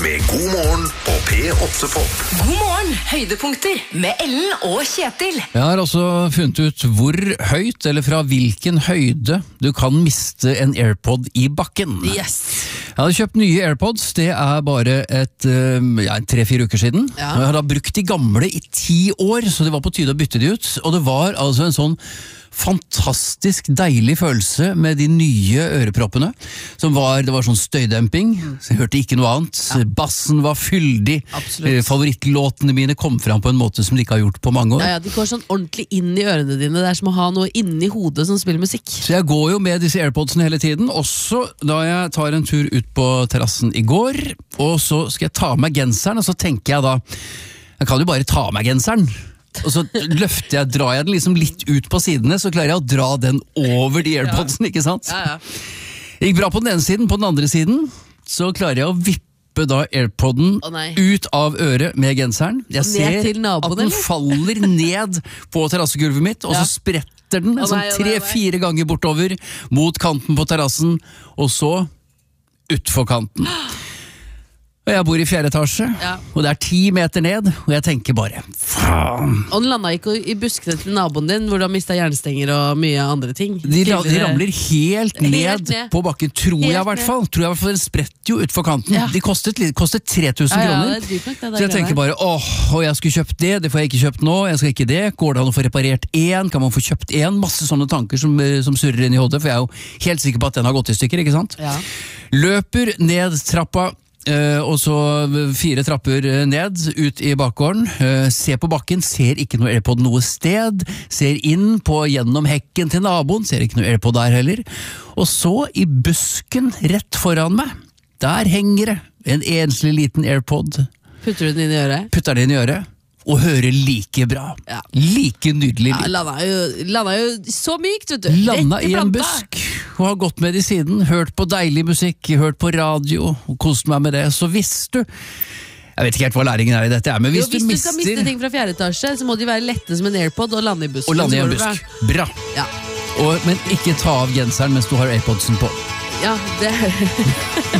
med God morgen på P8 Pop. God morgen, høydepunkter med Ellen og Kjetil. Jeg har også funnet ut hvor høyt, eller fra hvilken høyde, du kan miste en AirPod i bakken. Yes. Jeg hadde kjøpt nye AirPods, det er bare 3-4 uker siden. Ja. Og jeg hadde brukt de gamle i 10 år, så det var på tide å bytte de ut. Og det var altså en sånn fantastisk deilig følelse med de nye øreproppene. Det var sånn støydemping, så jeg hørte ikke noe annet. Bassen var fyldig. Absolutt. Favorittlåtene mine kom fram på en måte som de ikke har gjort på mange år. Ja, de går sånn ordentlig inn i ørene dine. Det er som å ha noe inni hodet som spiller musikk. Så jeg går jo med disse AirPodsene hele tiden, også da jeg tar en tur ut på terrassen i går, og så skal jeg ta av meg genseren, og så tenker jeg da, jeg kan jo bare ta av meg genseren. Og så drar jeg den liksom litt ut på sidene, så klarer jeg å dra den over de AirPodsene, ikke sant? Ja. Det gikk bra på den ene siden, på den andre siden så klarer jeg å vippe da AirPodden ut av øret med genseren. Jeg ser til naboen, at den faller ned på terrassegulvet mitt, og så spretter den sånn 3-4 ganger bortover mot kanten på terrassen, og så utfor kanten. Og jeg bor i 4. etasje, og det er 10 meter ned, og jeg tenker bare, faen. Og den landet ikke i buskene til naboen din, hvor du har mistet jernstenger og mye andre ting. De ramler helt ned på bakken, tror jeg i hvert fall. For den spretter jo utfor kanten. De kostet 3000 kroner. Så jeg tenker bare, og jeg skulle kjøpt det får jeg ikke kjøpt nå, jeg skal ikke det. Går det an å få reparert en? Kan man få kjøpt en? Masse sånne tanker som surrer inn i hodet, for jeg er jo helt sikker på at den har gått i stykker, ikke sant? Løper ned trappa, og så 4 trapper ned, ut i bakgården, ser på bakken, ser ikke noe AirPod noe sted, ser inn på gjennom hekken til naboen, ser ikke noe AirPod der heller, og så i busken rett foran meg, der henger det en enslig liten AirPod. Putter du den inn i øret? Putter den inn i øret, og hører like bra. Like nydelig lyd. Landa jo så mykt, vet du. Landa i en busk, og har gått med det siden, hørt på deilig musikk, hørt på radio, og kost meg med det. Så hvis du, jeg vet ikke helt hva læringen er i dette, men hvis du skal miste ting fra 4. etasje, så må de være lette som en AirPod og lande i busken. Og lande i en busk. Bra. Men ikke ta av genseren mens du har AirPodsen på. Ja, det